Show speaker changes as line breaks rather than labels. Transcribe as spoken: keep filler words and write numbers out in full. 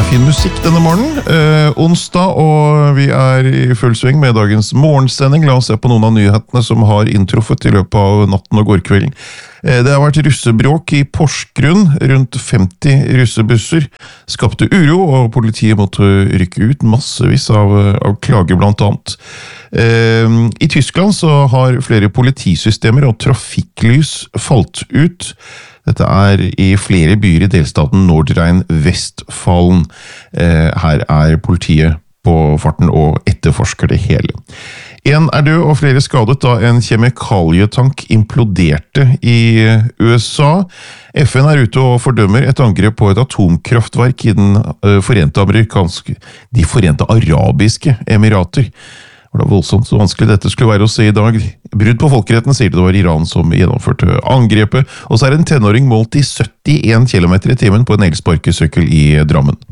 fin musikk denne morgenen. Eh, onsdag, og vi er i full sving med dagens morgensending. La oss se på noen av nyhetene som har inntruffet i løpet av natten og gårkvelden. Eh, det har vært russebråk i Porsgrunn. Rundt femti russebusser skapte uro, og politiet måtte rykke ut massevis av, av klager blant annet. Eh, I Tyskland så har flere politisystemer og trafikklys falt ut. Dette er i flere byer i delstaten Nordrhein-Westfalen. Eh, her er politiet på farten og etterforsker det hele. En er død og flere skadet da en kjemikalietank imploderte i U S A. F N er ute og fordømmer et angrep på et atomkraftverk i den forente amerikanske, de forente arabiske emirater. Det var voldsomt så vanskelig dette skulle være å se i dag. Brudd på folkeretten sier det var Iran som gjennomførte angrepet, og så er en tenåring målt i syttien kilometer i timen på en elsparkesykkel i Drammen.